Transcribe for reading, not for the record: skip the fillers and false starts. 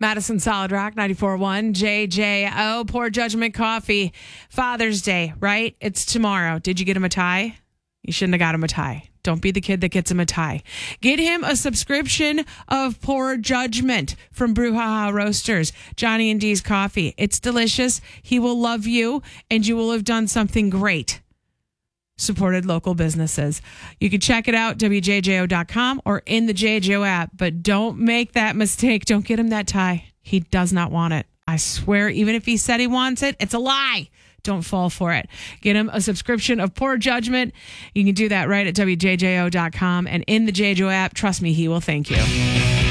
Madison Solid Rock 94.1 JJO. Poor Judgment Coffee. Father's Day, right? It's tomorrow. Did you get him a tie? You shouldn't have got him a tie. Don't be the kid that gets him a tie. Get him a subscription of Poor Judgment from Brouhaha Roasters, Johnny and Dee's Coffee. It's delicious. He will love you, and you will have done something great. Supported local businesses. You can check it out, WJJO.com or in the JJO app, but don't make that mistake. Don't get him that tie. He does not want it. I swear, even if he said he wants it, it's a lie. Don't fall for it. Get him a subscription of Poor Judgment. You can do that right at WJJO.com and in the JJO app. Trust me, he will thank you.